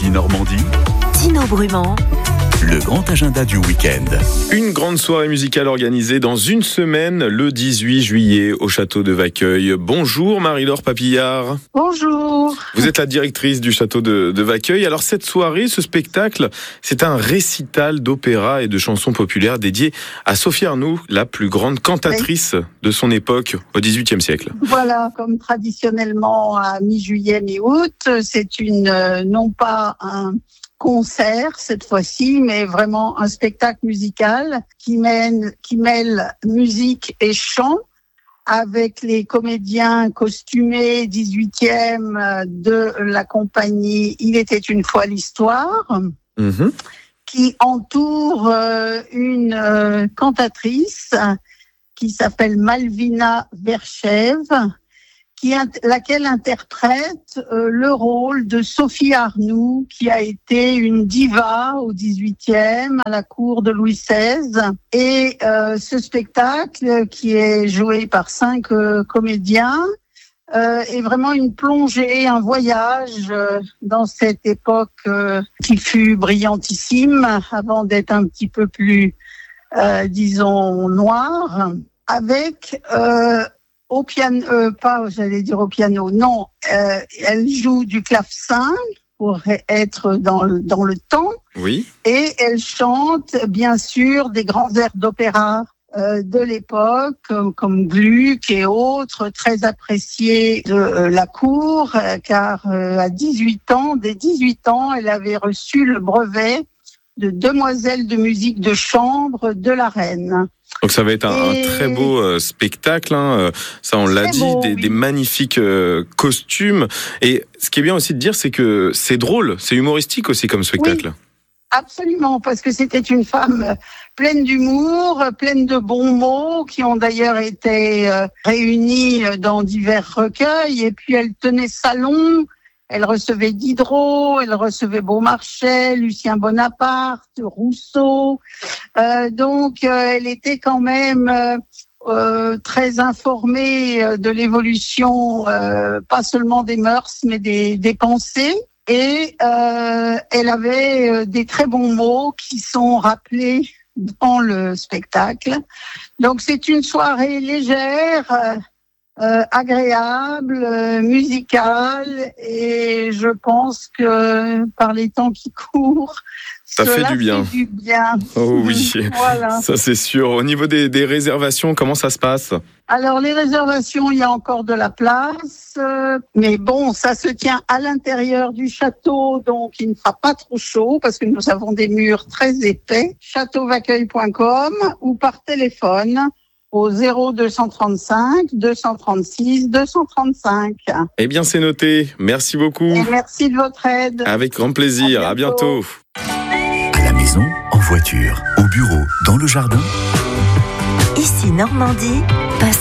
Ici Normandie, Tino Brumand. Le grand agenda du week-end. Une grande soirée musicale organisée dans une semaine, le 18 juillet, au château de Vaqueuil. Bonjour Marie-Laure Papillard. Bonjour. Vous êtes la directrice du château de Vaqueuil. Alors cette soirée, ce spectacle, c'est un récital d'opéra et de chansons populaires dédié à Sophie Arnould, la plus grande cantatrice de son époque, au XVIIIe siècle. Voilà, comme traditionnellement à mi-juillet, mi-août, c'est non pas un concert cette fois-ci, mais vraiment un spectacle musical qui mêle musique et chant avec les comédiens costumés 18e de la compagnie Il était une fois l'histoire, qui entoure une cantatrice qui s'appelle Malvina Verschève, laquelle interprète le rôle de Sophie Arnould, qui a été une diva au XVIIIe à la cour de Louis XVI. Et ce spectacle, qui est joué par 5 comédiens, est vraiment une plongée, un voyage dans cette époque qui fut brillantissime avant d'être un petit peu plus, disons, noire, avec... au piano, elle joue du clavecin pour être dans le temps. Oui. Et elle chante, bien sûr, des grands airs d'opéra de l'époque, comme Gluck et autres, très appréciés de la cour, car dès 18 ans, elle avait reçu le brevet de demoiselle de musique de chambre de la reine. Donc ça va être un très beau spectacle, hein. Ça on l'a dit, beau, des magnifiques costumes. Et ce qui est bien aussi de dire, c'est que c'est drôle, c'est humoristique aussi comme spectacle. Oui, absolument, parce que c'était une femme pleine d'humour, pleine de bons mots, qui ont d'ailleurs été réunis dans divers recueils. Et puis elle tenait salon. Elle recevait Diderot, elle recevait Beaumarchais, Lucien Bonaparte, Rousseau. Donc, elle était quand même très informée de l'évolution, pas seulement des mœurs, mais des pensées. Et elle avait des très bons mots qui sont rappelés dans le spectacle. Donc, c'est une soirée légère, agréable, musicale, et je pense que par les temps qui courent, ça fait du bien. Oh oui, voilà. Ça c'est sûr. Au niveau des réservations, comment ça se passe ? Alors les réservations, il y a encore de la place, mais bon, ça se tient à l'intérieur du château, donc il ne fera pas trop chaud parce que nous avons des murs très épais. Châteauvaqueuil.com ou par téléphone au 0235 236 235. Eh bien, c'est noté. Merci beaucoup. Et merci de votre aide. Avec grand plaisir. À bientôt. À la maison, en voiture, au bureau, dans le jardin. Ici Normandie, passe